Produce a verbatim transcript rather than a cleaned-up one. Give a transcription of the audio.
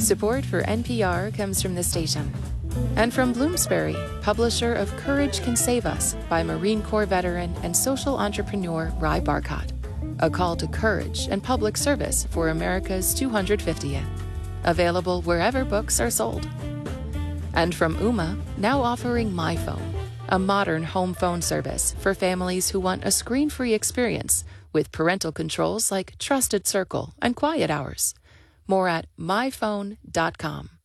Support for N P R comes from the station and from Bloomsbury, publisher of Courage Can Save Us by Marine Corps veteran and social entrepreneur Ry Barcott. A call to courage and public service for America's two hundred fiftieth. Available wherever books are sold. And from Ooma, now offering MyPhone, a modern home phone service for families who want a screen-free experience with parental controls like Trusted Circle and Quiet Hours. More at my phone dot com.